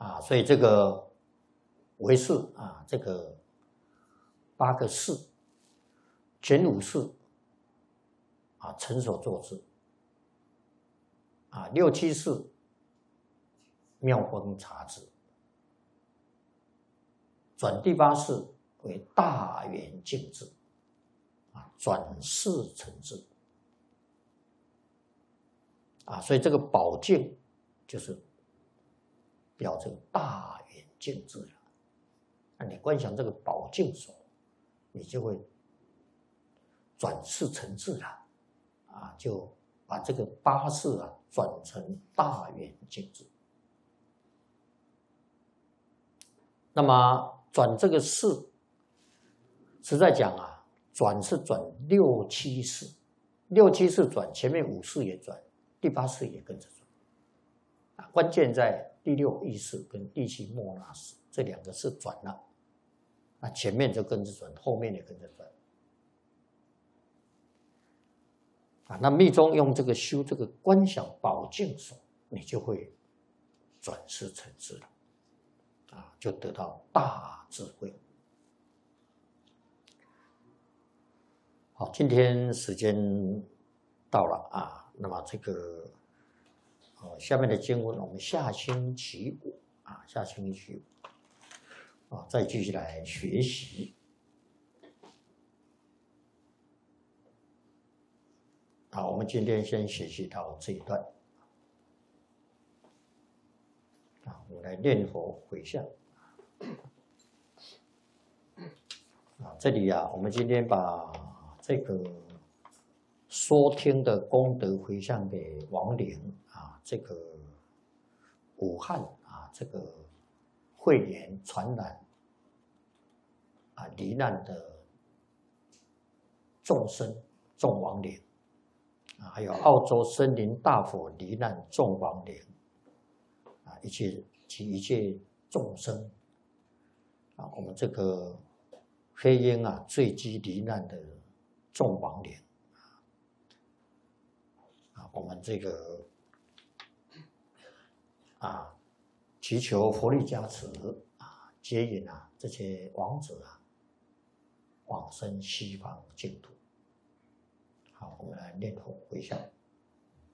所以这个唯识这个8个识，前5识成所作之，6、7识妙风察之，转第8识为大圆镜智，转世成智所以这个宝镜就是表这个大圆镜智了。你观想这个宝镜手，你就会转世成智了就把这个8识转成大圆镜智。那么转这个世，实在讲转是转6、7识，6、7识转，前面5识也转，第8识也跟着转关键在第6意识跟第7末那识，这2个是转了，前面就跟着转，后面也跟着转那密宗用这个修这个观想宝镜手，你就会转世成智了就得到大智慧。好，今天时间到了那么这个下面的经文我们下星期五再继续来学习。好，我们今天先学习到这一段我们来念佛回向这里我们今天把这个说听的功德回向给亡灵这个武汉这个肺炎传染罹难的众生众亡灵还有澳洲森林大火罹难众亡灵一切众生我们这个黑鹰坠机罹难的众亡灵我们这个祈求佛力加持接引这些亡者往生西方净土。好，我们来念佛回向。